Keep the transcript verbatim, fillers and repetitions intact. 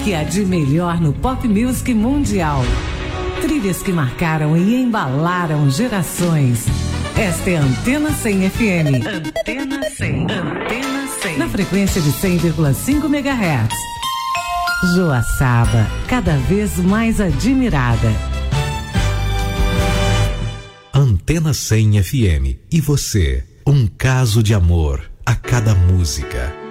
que há de melhor no pop music mundial. Trilhas que marcaram e embalaram gerações. Esta é a Antena cem F M. Antena cem. Antena cem. Na frequência de cem vírgula cinco megahertz. Joaçaba, cada vez mais admirada. Antena cem F M. E você? Um caso de amor a cada música.